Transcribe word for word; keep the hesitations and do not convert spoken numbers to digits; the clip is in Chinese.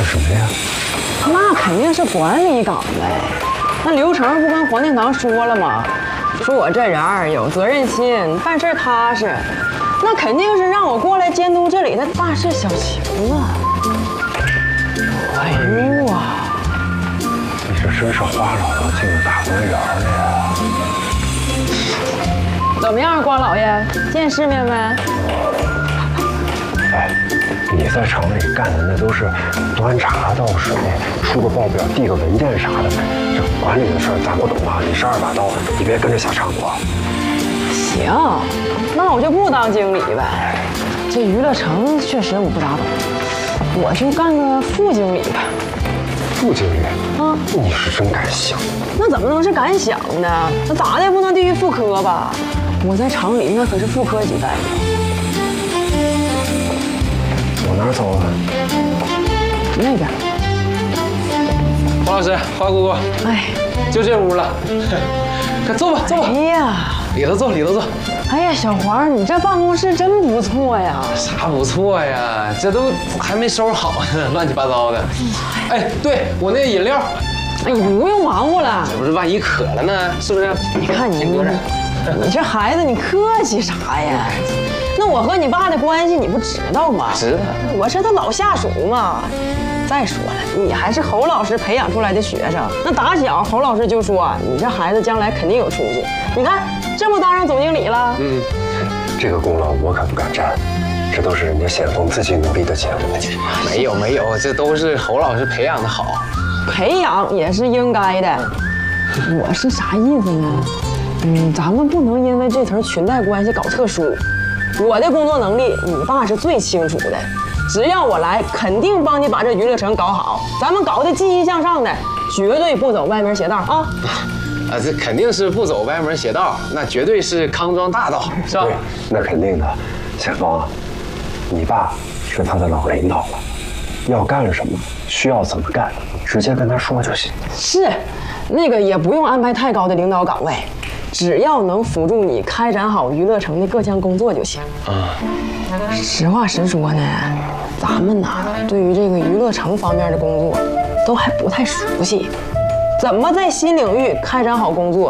什么呀？ 那肯定是管理岗呗。那刘成不跟黄殿堂说了吗？说我这人儿有责任心，办事踏实，那肯定是让我过来监督这里的大事小情啊。哎呦啊！ 你这真是花姥姥进了大观园了呀！ 怎么样，瓜老爷，见世面没？ 哎，你在城里干的那都是端茶倒水、出个报表、递个文件啥的，这管理的事儿咱不懂啊。你是二把刀，你别跟着瞎掺和。 行，那我就不当经理呗。这娱乐城确实我不咋懂，我就干个副经理吧。 副经理啊， 你是真敢想。 那怎么能是敢想呢？那咋的也不能低于副科吧？我在厂里那可是副科级待遇。 往哪儿走啊？ 那边。 黄老师，花姑姑， 哎， 就这屋了，快坐吧，坐吧。 哎呀， 里头坐，里头坐。 哎呀，小黄，你这办公室真不错呀。 啥不错呀？这都还没收拾好呢，乱七八糟的。哎，对我那饮料。 哎，你不用忙活了。 这不是万一渴了呢，是不是？ 你看你搁这儿。 你这孩子，你客气啥呀？那我和你爸的关系你不知道吗？ 知道， 我是他老下属嘛。再说了，你还是侯老师培养出来的学生，那打小侯老师就说你这孩子将来肯定有出息。你看，这不当上总经理了？ 嗯，这个功劳我可不敢沾，这都是人家显峰自己努力的结果。 没有没有，这都是侯老师培养的好。 培养也是应该的。我是啥意思呢？嗯，咱们不能因为这层裙带关系搞特殊。我的工作能力，你爸是最清楚的。只要我来，肯定帮你把这娱乐城搞好。咱们搞得积极向上的，绝对不走歪门邪道啊！ 啊，这肯定是不走歪门邪道，那绝对是康庄大道，是吧？ 对，那肯定的。显峰啊，你爸是他的老领导了，要干什么，需要怎么干，直接跟他说就行。 是，那个也不用安排太高的领导岗位。只要能辅助你开展好娱乐城的各项工作就行。啊，实话实说呢，咱们呐对于这个娱乐城方面的工作都还不太熟悉，怎么在新领域开展好工作，